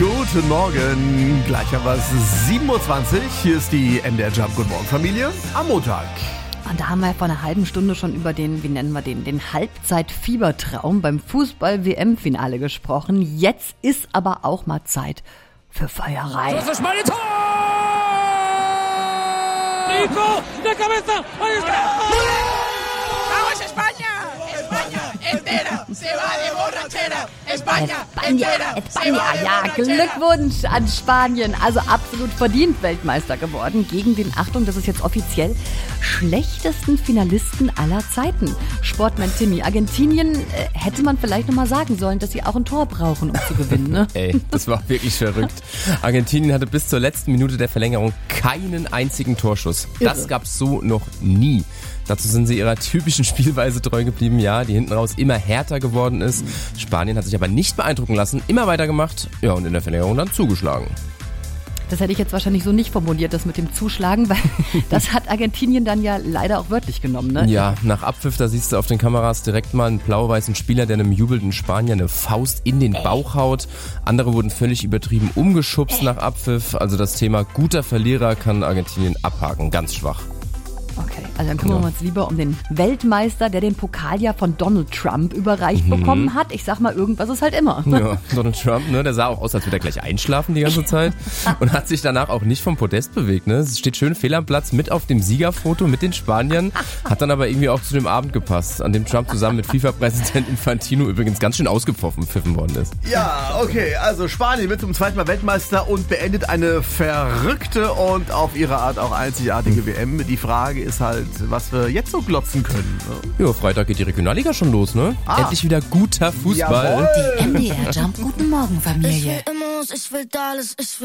Guten Morgen, gleich haben wir es 7.20 Uhr. Hier ist die MDR Jump Good Morgen Familie am Montag. Und da haben wir vor einer halben Stunde schon über den, wie nennen wir den Halbzeit-Fiebertraum beim Fußball-WM-Finale gesprochen. Jetzt ist aber auch mal Zeit für Feierei. Das ist mal ein Tor! Nico, de cabeza, ahí está! ¡Vamos España! ¡España entera se va de borrachera! ¡España entera se va de Ja, borrachera! Glückwunsch an Spanien. Also absolut verdient Weltmeister geworden. Gegen den, Achtung, das ist jetzt offiziell, schlechtesten Finalisten aller Zeiten. Sportman Timmy, Argentinien hätte man vielleicht nochmal sagen sollen, dass sie auch ein Tor brauchen, um zu gewinnen. Ne? Ey, das war wirklich verrückt. Argentinien hatte bis zur letzten Minute der Verlängerung keinen einzigen Torschuss. Das gab's so noch nie. Dazu sind sie ihrer typischen Spielweise treu geblieben, ja, die hinten raus immer härter geworden ist. Spanien hat sich aber nicht beeindrucken lassen, immer weitergemacht, ja, und in der Verlängerung dann zugeschlagen. Das hätte ich jetzt wahrscheinlich so nicht formuliert, das mit dem Zuschlagen, weil das hat Argentinien dann ja leider auch wörtlich genommen, ne? Ja, nach Abpfiff, da siehst du auf den Kameras direkt mal einen blau-weißen Spieler, der einem jubelnden Spanier eine Faust in den Bauch haut. Andere wurden völlig übertrieben umgeschubst nach Abpfiff. Also das Thema guter Verlierer kann Argentinien abhaken, ganz schwach. Okay, also dann kümmern wir uns lieber um den Weltmeister, der den Pokal ja von Donald Trump überreicht bekommen hat. Ich sag mal, irgendwas ist halt immer. Ja, Donald Trump, ne, der sah auch aus, als würde er gleich einschlafen die ganze Zeit und hat sich danach auch nicht vom Podest bewegt. Ne? Es steht schön fehl am Platz mit auf dem Siegerfoto mit den Spaniern, hat dann aber irgendwie auch zu dem Abend gepasst, an dem Trump zusammen mit FIFA-Präsident Infantino übrigens ganz schön ausgepfiffen worden ist. Ja, okay, also Spanien wird zum zweiten Mal Weltmeister und beendet eine verrückte und auf ihre Art auch einzigartige WM. Die Frage ist halt, was wir jetzt so glotzen können. Ne? Ja, Freitag geht die Regionalliga schon los, ne? Endlich wieder guter Fußball. Jawohl. Die MDR Jump Guten Morgen Familie. Ich will Immos, ich will Dallas, ich will